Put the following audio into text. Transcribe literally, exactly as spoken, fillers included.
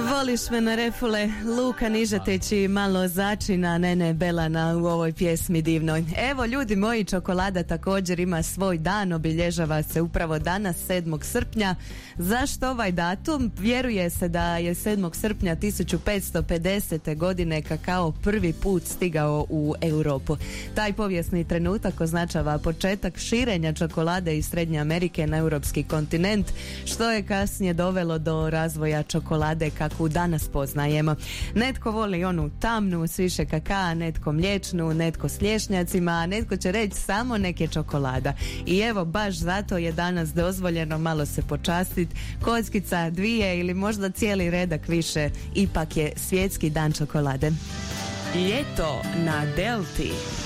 Voliš me na refule, Luka Nižetić i malo začina Nene Belana u ovoj pjesmi divnoj. Evo ljudi moji, čokolada također ima svoj dan, obilježava se upravo danas sedmog srpnja. Zašto ovaj datum? Vjeruje se da je sedmog srpnja tisuću petsto pedesete godine kakao prvi put stigao u Europu. Taj povijesni trenutak označava početak širenja čokolade iz Srednje Amerike na europski kontinent, što je kasnije dovelo do razvoja čokolade kakvu danas poznajemo. Netko voli onu tamnu s više kakaa, netko mliječnu, netko s lješnjacima, a netko će reći samo nek je čokolada. I evo baš zato je danas dozvoljeno malo se počastiti, kockica, dvije ili možda cijeli redak više, ipak je svjetski dan čokolade. Ljeto na Delti.